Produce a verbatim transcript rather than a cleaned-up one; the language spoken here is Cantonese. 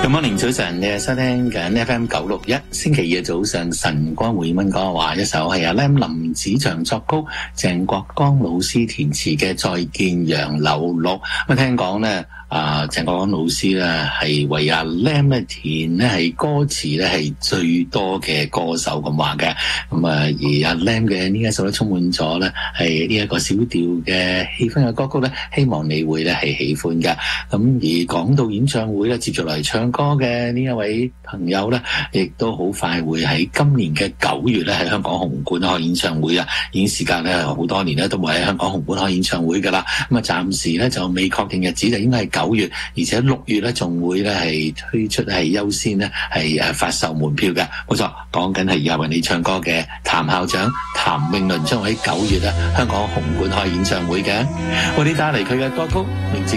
Good morning，早晨，你係收聽緊 F M 九六一，星期二嘅早上，晨光回蚊講話一首係阿 Lam 林子祥作曲，鄭國江老師填詞嘅《再見楊柳綠》。咁聽講咧，啊鄭國江老師咧係為阿 Lam 咧填咧係歌詞咧係最多嘅歌手咁話嘅。咁啊，而阿 Lam 嘅呢一首咧充滿咗咧係呢一個小調嘅氣氛嘅歌曲咧，希望你會咧係喜歡嘅。咁而講到演唱會咧，接住嚟唱歌嘅呢一位朋友咧，亦都好快會喺今年嘅九月咧喺香港紅館開演唱會啊！已經時間咧好多年咧都冇喺香港紅館開演唱會噶啦。咁啊，暫時咧就未確定日子，就應該係九月，而且六月咧仲會咧係推出係優先咧係誒發售門票嘅。冇錯，講緊係以後為你唱歌嘅譚校長譚詠麟將會喺九月咧香港紅館開演唱會嘅。為你帶嚟佢嘅歌曲名字